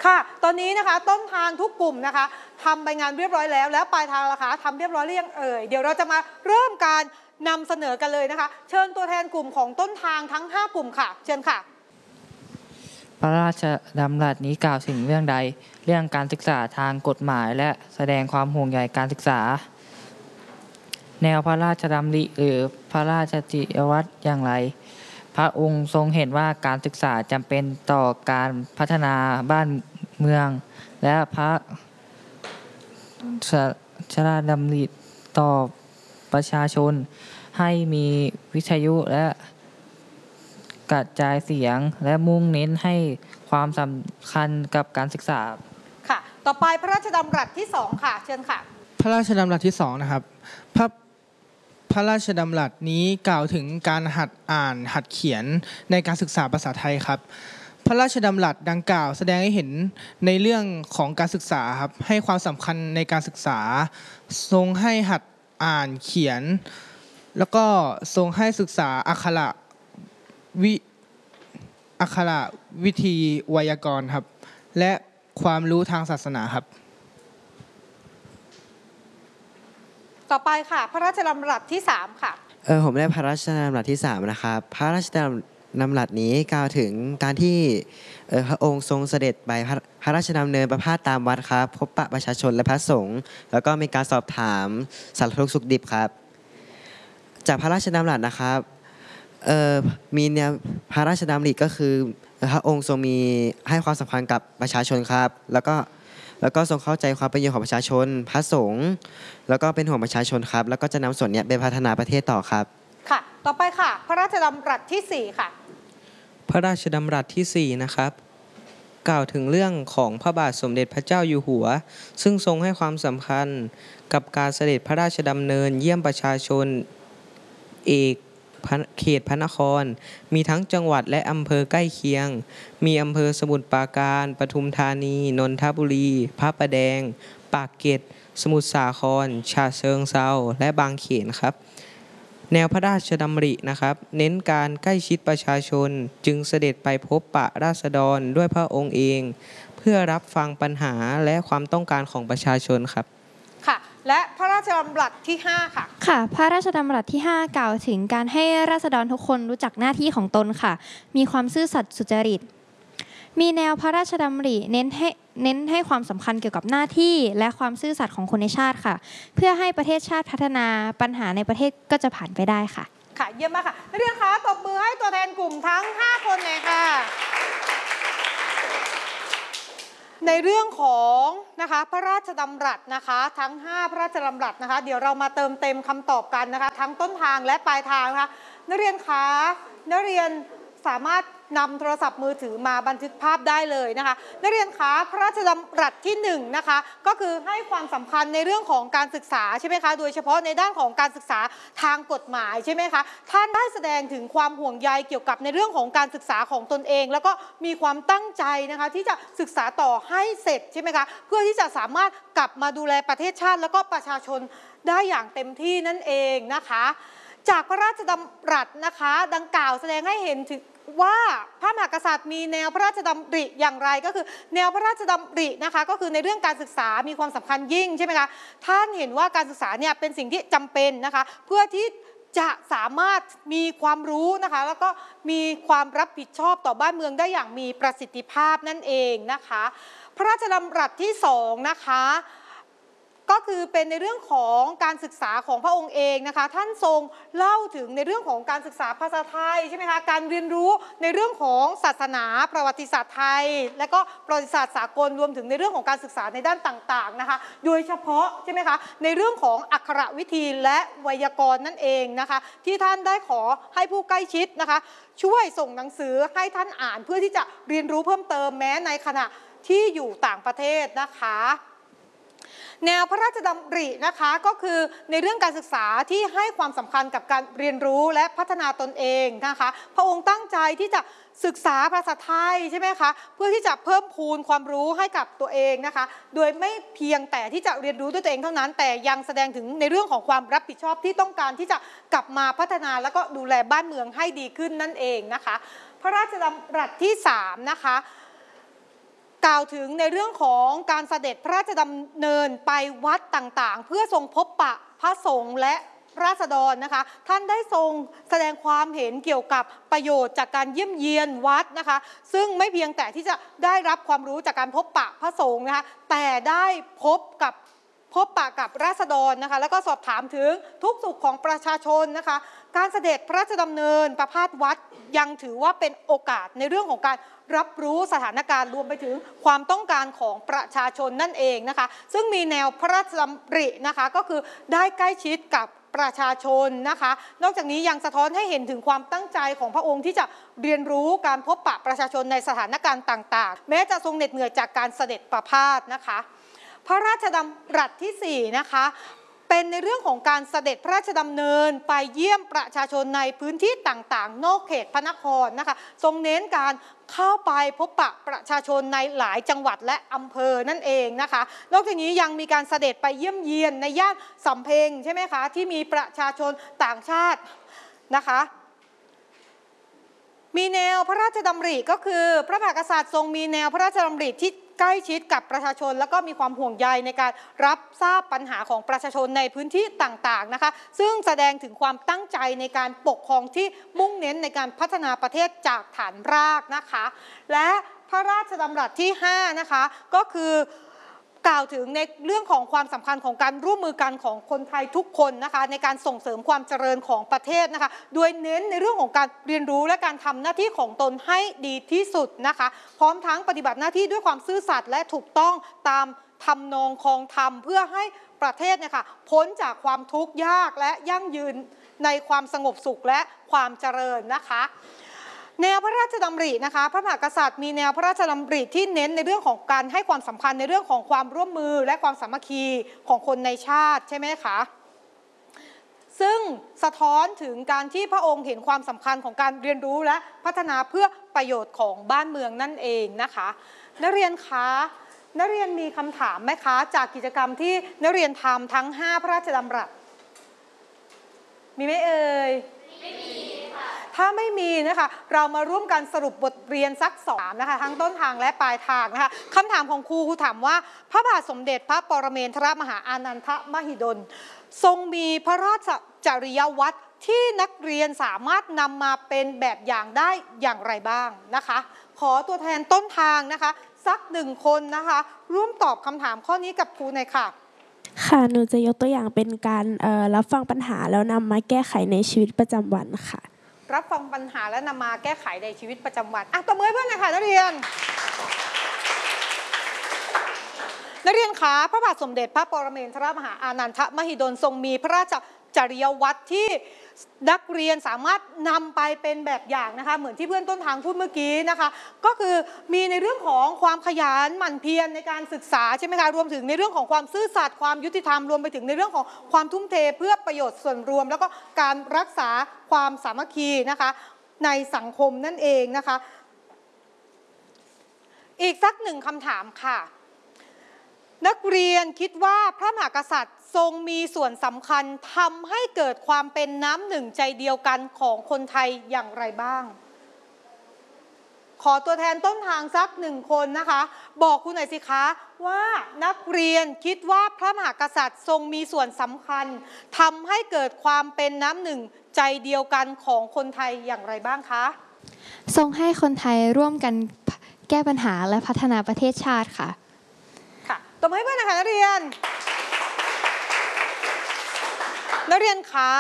ค่ะตอนนี้นะคะต้นทางทุกกลุ่มนะคะทำใบงานเรียบร้อยแล้วปลายทางล่ะคะทำเรียบร้อยหรือยังเอ่ยเดี๋ยวเราจะมาเริ่มการนำเสนอกันเลยนะคะเชิญตัวแทนกลุ่มของต้นทางทั้ง5กลุ่มค่ะเชิญค่ะพระราชดำรัสนี้กล่าวถึงเรื่องใดเรื่องการศึกษาทางกฎหมายและแสดงความห่วงใยการศึกษาแนวพระราชดำริหรือพระราชจิยวัตรอย่างไรพระองค์ทรงเห็นว่าการศึกษาจำเป็นต่อการพัฒนาบ้านเมืองและพระราชดำริต่อประชาชนให้มีวิทยุและกระจายเสียงและมุ่งเน้นให้ความสำคัญกับการศึกษาค่ะต่อไปพระราชดำรัสที่2ค่ะเชิญค่ะพระราชดำรัสที่2นะครับพระราชดำรัสนี้กล่าวถึงการหัดอ่านหัดเขียนในการศึกษาภาษาไทยครับพระราชดำรัสดังกล่าวแสดงให้เห็นในเรื่องของการศึกษาครับให้ความสำคัญในการศึกษาทรงให้หัดอ่านเขียนแล้วก็ทรงให้ศึกษาอักขระวิธีไวยากรณ์ครับและความรู้ทางศาสนาครับต่อไปค่ะพระราชดำรัสที่3ค่ะผมได้พระราชดำรัสที่3นะครับพระราชดำรัสนี้กล่าวถึงการที่พระองค์ทรงเสด็จไปพระราชดำเนินประพาสตามวัดครับพบปะประชาชนและพระสงฆ์แล้วก็มีการสอบถามสารทุกข์สุขดิบครับจากพระราชดำรัสนะครับมีแนวพระราชดำริก็คือพระองค์ทรงมีให้ความสำคัญกับประชาชนครับแล้วก็ทรงเข้าใจความเป็นอยู่ของประชาชนพระสงฆ์แล้วก็เป็นห่วงประชาชนครับแล้วก็จะนำส่วนนี้ไปพัฒนาประเทศต่อครับค่ะต่อไปค่ะพระราชดำรัสที่4ค่ะพระราชดำรัสที่4นะครับกล่าวถึงเรื่องของพระบาทสมเด็จพระเจ้าอยู่หัวซึ่งทรงให้ความสำคัญกับการเสด็จพระราชดำเนินเยี่ยมประชาชนเอกเขตพระนครมีทั้งจังหวัดและอำเภอใกล้เคียงมีอำเภอสมุทรปราการปทุมธานีนนทบุรีพระประแดงปากเกร็ดสมุทรสาครฉะเชิงเทราและบางเขนครับแนวพระราชดำรินะครับเน้นการใกล้ชิดประชาชนจึงเสด็จไปพบปะราษฎรด้วยพระองค์เองเพื่อรับฟังปัญหาและความต้องการของประชาชนครับค่ะและพระราชดำรัสที่5ค่ะค่ะพระราชดำรัสที่5กล่าวถึงการให้ราษฎรทุกคนรู้จักหน้าที่ของตนค่ะมีความซื่อสัตย์สุจริตมีแนวพระราชดำริเน้นให้ความสำคัญเกี่ยวกับหน้าที่และความซื่อสัตย์ของคนในชาติค่ะเพื่อให้ประเทศชาติพัฒนาปัญหาในประเทศก็จะผ่านไปได้ค่ะค่ะเยี่ยมมากค่ะนักเรียนคะตบมือให้ตัวแทนกลุ่มทั้ง5คนเลยค่ะในเรื่องของนะคะพระราชดำรัสนะคะทั้ง5พระราชดำรัสนะคะเดี๋ยวเรามาเติมเต็มคำตอบกันนะคะทั้งต้นทางและปลายทางนะคะนักเรียนคะนักเรียนสามารถนำโทรศัพท์มือถือมาบันทึกภาพได้เลยนะคะนักเรียนคะพระราชดำรัสที่1นะคะก็คือให้ความสำคัญในเรื่องของการศึกษาใช่ไหมคะโดยเฉพาะในด้านของการศึกษาทางกฎหมายใช่ไหมคะท่านได้แสดงถึงความห่วงใยเกี่ยวกับในเรื่องของการศึกษาของตนเองแล้วก็มีความตั้งใจนะคะที่จะศึกษาต่อให้เสร็จใช่ไหมคะเพื่อที่จะสามารถกลับมาดูแลประเทศชาติแล้วก็ประชาชนได้อย่างเต็มที่นั่นเองนะคะจากพระราชดำรัสนะคะดังกล่าวแสดงให้เห็นถึงว่าพระมหากษัตริย์มีแนวพระราชดำริอย่างไรก็คือแนวพระราชดำรินะคะก็คือในเรื่องการศึกษามีความสำคัญยิ่งใช่ไหมคะท่านเห็นว่าการศึกษาเนี่ยเป็นสิ่งที่จำเป็นนะคะเพื่อที่จะสามารถมีความรู้นะคะแล้วก็มีความรับผิดชอบต่อบ้านเมืองได้อย่างมีประสิทธิภาพนั่นเองนะคะพระราชดำรัสที่2นะคะก็คือเป็นในเรื่องของการศึกษาของพระองค์เองนะคะท่านทรงเล่าถึงในเรื่องของการศึกษาภาษาไทยใช่ไหมคะการเรียนรู้ในเรื่องของศาสนาประวัติศาสตร์ไทยและก็ประวัติศาสตร์สากลรวมถึงในเรื่องของการศึกษาในด้านต่างๆนะคะโดยเฉพาะใช่ไหมคะในเรื่องของอักขระวิธีและไวยากรณ์นั่นเองนะคะที่ท่านได้ขอให้ผู้ใกล้ชิดนะคะช่วยส่งหนังสือให้ท่านอ่านเพื่อที่จะเรียนรู้เพิ่มเติมแม้ในขณะที่อยู่ต่างประเทศนะคะแนวพระราชดำรินะคะก็คือในเรื่องการศึกษาที่ให้ความสำคัญกับการเรียนรู้และพัฒนาตนเองนะคะพระองค์ตั้งใจที่จะศึกษาภาษาไทยใช่ไหมคะเพื่อที่จะเพิ่มพูนความรู้ให้กับตัวเองนะคะโดยไม่เพียงแต่ที่จะเรียนรู้ด้วยตัวเองเท่านั้นแต่ยังแสดงถึงในเรื่องของความรับผิดชอบที่ต้องการที่จะกลับมาพัฒนาแล้วก็ดูแลบ้านเมืองให้ดีขึ้นนั่นเองนะคะพระราชดำรัสที่3นะคะกล่าวถึงในเรื่องของการเสด็จพระราชดำเนินไปวัดต่างๆเพื่อทรงพบปะพระสงฆ์และราษฎรนะคะท่านได้ทรงแสดงความเห็นเกี่ยวกับประโยชน์จากการเยี่ยมเยียนวัดนะคะซึ่งไม่เพียงแต่ที่จะได้รับความรู้จากการพบปะพระสงฆ์นะคะแต่ได้พบปะกับราษฎรนะคะแล้วก็สอบถามถึงทุกสุขของประชาชนนะคะการเสด็จพระราชดำเนินประพาสวัดยังถือว่าเป็นโอกาสในเรื่องของการรับรู้สถานการณ์รวมไปถึงความต้องการของประชาชนนั่นเองนะคะซึ่งมีแนวพระราชดำรินะคะก็คือได้ใกล้ชิดกับประชาชนนะคะนอกจากนี้ยังสะท้อนให้เห็นถึงความตั้งใจของพระองค์ที่จะเรียนรู้การพบปะประชาชนในสถานการณ์ต่างๆแม้จะทรงเหน็ดเหนื่อยจากการเสด็จประพาสนะคะพระราชดำรัสที่4นะคะเป็นในเรื่องของการเสด็จพระราชดำเนินไปเยี่ยมประชาชนในพื้นที่ต่างๆนอกเขตพระนครนะคะทรงเน้นการเข้าไปพบปะประชาชนในหลายจังหวัดและอำเภอนั่นเองนะคะนอกจากนี้ยังมีการเสด็จไปเยี่ยมเยียนในย่านสำเพ็งใช่ไหมคะที่มีประชาชนต่างชาตินะคะมีแนวพระราชดำริก็คือพระมหากษัตริย์ทรงมีแนวพระราชดำริที่ใกล้ชิดกับประชาชนแล้วก็มีความห่วงใยในการรับทราบปัญหาของประชาชนในพื้นที่ต่างๆนะคะซึ่งแสดงถึงความตั้งใจในการปกครองที่มุ่งเน้นในการพัฒนาประเทศจากฐานรากนะคะและพระราชดำรัสที่5นะคะก็คือกล่าวถึงในเรื่องของความสำคัญของการร่วมมือกันของคนไทยทุกคนนะคะในการส่งเสริมความเจริญของประเทศนะคะโดยเน้นในเรื่องของการเรียนรู้และการทำหน้าที่ของตนให้ดีที่สุดนะคะพร้อมทั้งปฏิบัติหน้าที่ด้วยความซื่อสัตย์และถูกต้องตามทำนองครองธรรมเพื่อให้ประเทศเนี่ยค่ะพ้นจากความทุกข์ยากและยั่งยืนในความสงบสุขและความเจริญนะคะแนวพระราชดำรินะคะพระมหากษัตริย์มีแนวพระราชดำริที่เน้นในเรื่องของการให้ความสำคัญในเรื่องของความร่วมมือและความสามัคคีของคนในชาติใช่ไหมคะซึ่งสะท้อนถึงการที่พระองค์เห็นความสำคัญของการเรียนรู้และพัฒนาเพื่อประโยชน์ของบ้านเมืองนั่นเองนะคะนักเรียนคะนักเรียนมีคำถามไหมคะจากกิจกรรมที่นักเรียนทำทั้ง5พระราชดำรัสมีไหมเอ่ยไม่มีค่ะถ้าไม่มีนะคะเรามาร่วมกันสรุปบทเรียนสัก2นะคะทั้งต้นทางและปลายทางนะคะคำถามของครูถามว่าพระบาทสมเด็จพระปรเมนทรมหาอานันทมหิดลทรงมีพระราชจริยวัตรที่นักเรียนสามารถนำมาเป็นแบบอย่างได้อย่างไรบ้างนะคะขอตัวแทนต้นทางนะคะสัก1คนนะคะร่วมตอบคำถามข้อนี้กับครูหน่อยค่ะค่ะหนูจะยกตัวอย่างเป็นการรับฟังปัญหาแล้วนำมาแก้ไขในชีวิตประจำวันค่ะรับฟังปัญหาและนำมาแก้ไขในชีวิตประจำวันตบมือให้เพื่อนหน่อยค่ะนักเรียนคะพระบาทสมเด็จพระปรเมนทรมหาอานันทมหิดลทรงมีพระราชจริยวัตรที่นักเรียนสามารถนำไปเป็นแบบอย่างนะคะเหมือนที่เพื่อนต้นทางพูดเมื่อกี้นะคะก็คือมีในเรื่องของความขยันหมั่นเพียรในการศึกษาใช่ไหมคะรวมถึงในเรื่องของความซื่อสัตย์ความยุติธรรมรวมไปถึงในเรื่องของความทุ่มเทเพื่อประโยชน์ส่วนรวมแล้วก็การรักษาความสามัคคีนะคะในสังคมนั่นเองนะคะอีกสัก1คำถามค่ะนักเรียนคิดว่าพระมหากษัตริย์ทรงมีส่วนสำคัญทำให้เกิดความเป็นน้ำหนึ่งใจเดียวกันของคนไทยอย่างไรบ้างขอตัวแทนต้นทางสัก1คนนะคะบอกคุณหน่อยสิคะว่านักเรียนคิดว่าพระมหากษัตริย์ทรงมีส่วนสำคัญทำให้เกิดความเป็นน้ำหนึ่งใจเดียวกันของคนไทยอย่างไรบ้างคะทรงให้คนไทยร่วมกันแก้ปัญหาและพัฒนาประเทศชาติค่ะตบมือให้เพื่อนนะคะนักเรียนคะ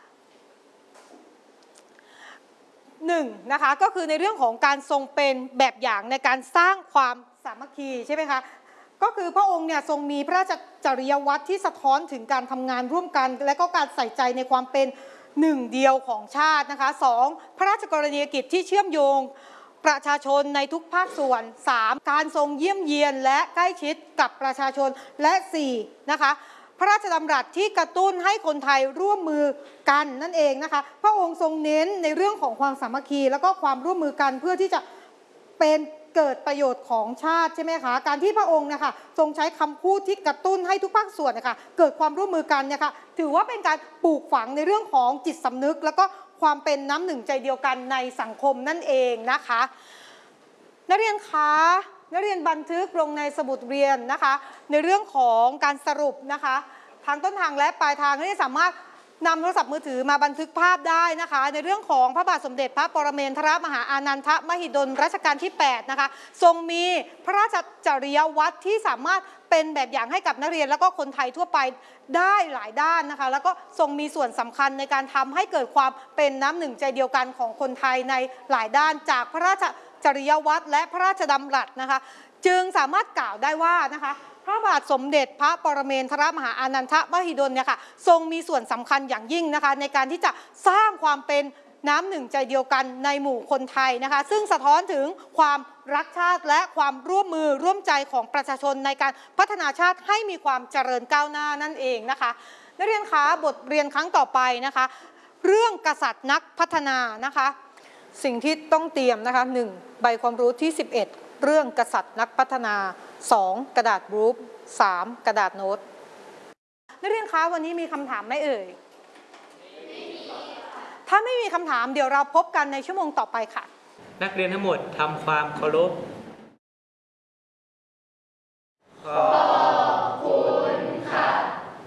1นะคะก็คือในเรื่องของการทรงเป็นแบบอย่างในการสร้างความสามัคคีใช่ไหมคะก็คือพระองค์เนี่ยทรงมีพระราชจริยวัตรที่สะท้อนถึงการทำงานร่วมกันและก็การใส่ใจในความเป็นหนึ่งเดียวของชาตินะคะ2พระราชกรณียกิจที่เชื่อมโยงประชาชนในทุกภาคส่วน3การทรงเยี่ยมเยียนและใกล้ชิดกับประชาชนและ4นะคะพระราชดำรัสที่กระตุ้นให้คนไทยร่วมมือกันนั่นเองนะคะพระองค์ทรงเน้นในเรื่องของความสามัคคีแล้วก็ความร่วมมือกันเพื่อที่จะเป็นเกิดประโยชน์ของชาติใช่ไหมคะการที่พระองค์นะคะทรงใช้คำพูดที่กระตุ้นให้ทุกภาคส่วนนะคะเกิดความร่วมมือกันนะคะถือว่าเป็นการปลูกฝังในเรื่องของจิตสำนึกแล้วก็ความเป็นน้ำหนึ่งใจเดียวกันในสังคมนั่นเองนะคะนักเรียนคะนักเรียนบันทึกลงในสมุดเรียนนะคะ ในเรื่องของการสรุปนะคะทั้งต้นทางและปลายทางนักเรียนสามารถนำโทรศัพท์มือถือมาบันทึกภาพได้นะคะในเรื่องของพระบาทสมเด็จพระปรเมนทรมหาอานันทมหิดลรัชกาลที่8นะคะทรงมีพระราชจริยวัตรที่สามารถเป็นแบบอย่างให้กับนักเรียนแล้วก็คนไทยทั่วไปได้หลายด้านนะคะแล้วก็ทรงมีส่วนสำคัญในการทำให้เกิดความเป็นน้ำหนึ่งใจเดียวกันของคนไทยในหลายด้านจากพระราชจริยวัตรและพระราชดำรัสนะคะจึงสามารถกล่าวได้ว่านะคะพระบาทสมเด็จพระปรเมนทรมหาอานันทมหิดลเนี่ยค่ะทรงมีส่วนสำคัญอย่างยิ่งนะคะในการที่จะสร้างความเป็นน้ำหนึ่งใจเดียวกันในหมู่คนไทยนะคะซึ่งสะท้อนถึงความรักชาติและความร่วมมือร่วมใจของประชาชนในการพัฒนาชาติให้มีความเจริญก้าวหน้านั่นเองนะคะนักเรียนคะบทเรียนครั้งต่อไปนะคะเรื่องกษัตริย์นักพัฒนานะคะสิ่งที่ต้องเตรียมนะคะ1ใบความรู้ที่11เรื่องกษัตริย์นักพัฒนา2กระดาษบลูฟ3กระดาษโน้ตนักเรียนคะวันนี้มีคำถามไหมเอ่ยถ้าไม่มีคำถามเดี๋ยวเราพบกันในชั่วโมงต่อไปค่ะนักเรียนทั้งหมดทำความเคารพ